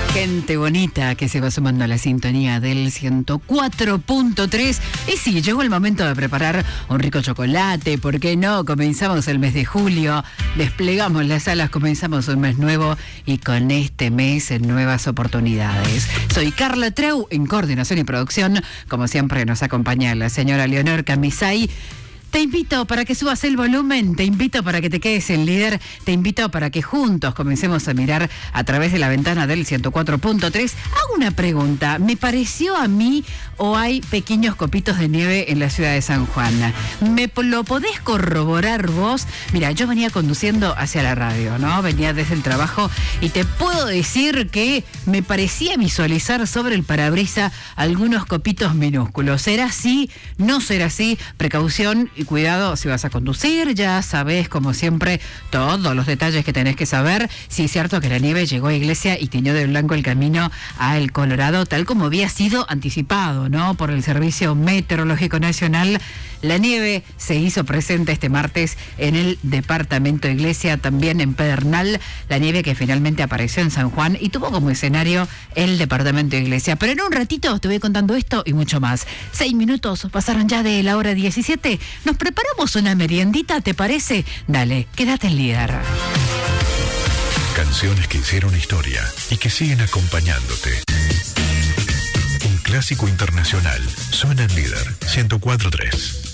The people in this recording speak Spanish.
Gente bonita que se va sumando a la sintonía del 104.3. Y sí, llegó el momento de preparar un rico chocolate. ¿Por qué no? Comenzamos el mes de julio, desplegamos las alas, comenzamos un mes nuevo y con este mes en nuevas oportunidades. Soy Carla Treu en coordinación y producción. Como siempre nos acompaña la señora Leonor Camisay. Te invito para que subas el volumen, te invito para que te quedes en líder, te invito para que juntos comencemos a mirar a través de la ventana del 104.3. Hago una pregunta, ¿me pareció a mí o hay pequeños copitos de nieve en la ciudad de San Juan? ¿Me lo podés corroborar vos? Mira, yo venía conduciendo hacia la radio, ¿no? Venía desde el trabajo y te puedo decir que me parecía visualizar sobre el parabrisas algunos copitos minúsculos. ¿Será así? ¿No será así? Precaución y cuidado si vas a conducir, ya sabés, como siempre, todos los detalles que tenés que saber. Sí, es cierto que la nieve llegó a Iglesia y tiñó de blanco el camino a El Colorado, tal como había sido anticipado, ¿no? Por el Servicio Meteorológico Nacional. La nieve se hizo presente este martes en el departamento de Iglesia, también en Pedernal, la nieve que finalmente apareció en San Juan y tuvo como escenario el departamento de Iglesia. Pero en un ratito te voy contando esto y mucho más. 6 minutos pasaron ya de la hora 17. Nos preparamos una meriendita, ¿te parece? Dale, quédate en líder. Canciones que hicieron historia y que siguen acompañándote. Un clásico internacional suena en líder 104.3.